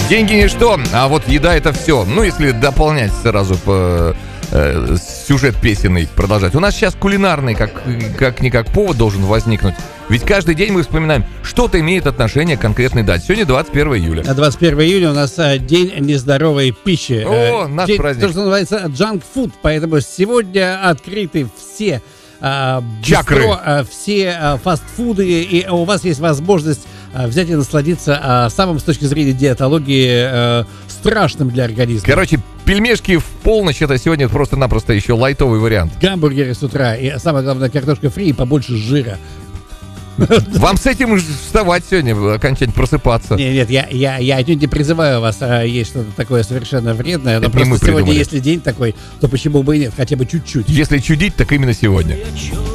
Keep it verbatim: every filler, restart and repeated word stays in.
Деньги ничто, а вот еда это все. Ну, если дополнять сразу по, э, сюжет песенный, продолжать. У нас сейчас кулинарный, как, как-никак, повод должен возникнуть. Ведь каждый день мы вспоминаем, что-то имеет отношение к конкретной дате. Сегодня двадцать первое июля. двадцать первое июля у нас а, день нездоровой пищи. О, наш день, праздник. То, что называется junk food. Поэтому сегодня открыты все а, чакры, бистро, а, все а, фастфуды, и у вас есть возможность а, взять и насладиться а, самым, с точки зрения диетологии, а, страшным для организма. Короче, пельмешки в полночь, это сегодня просто-напросто еще лайтовый вариант. Гамбургеры с утра, и самое главное, картошка фри и побольше жира. Вам с этим вставать сегодня, окончательно просыпаться. Нет, нет, я, я, я отнюдь не призываю вас, а есть что-то такое совершенно вредное. Но Это не просто мы сегодня, придумали. если день такой, то почему бы и нет, хотя бы чуть-чуть. Если чудить, так именно сегодня.